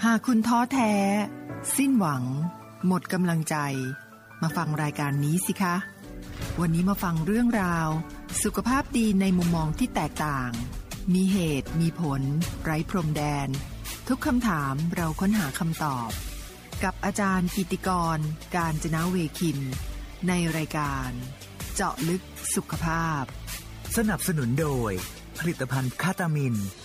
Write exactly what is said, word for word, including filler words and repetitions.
หากคุณท้อแท้สิ้นหวังหมดกำลังใจมาฟังรายการนี้สิคะวันนี้มาฟังเรื่องราวสุขภาพดีในมุมมองที่แตกต่างมีเหตุมีผลไร้พรมแดนทุกคำถามเราค้นหาคำตอบกับอาจารย์กิติกรกาญจนเวคินในรายการเจาะลึกสุขภาพสนับสนุนโดยผลิตภัณฑ์คาตามิน